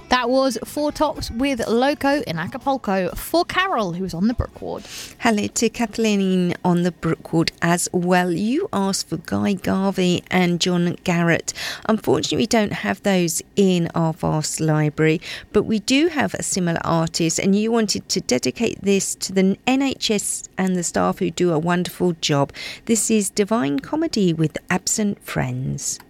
That was Four Tops with Loco in Acapulco for Carol, who was on the Brookward. Hello to Kathleen on the Brookward as well. You asked for Guy Garvey and John Garrett. Unfortunately, we don't have those in our vast library, but we do have a similar artist, and you wanted to dedicate this to the NHS and the staff who do a wonderful job. This is Divine Comedy with Absent Friends.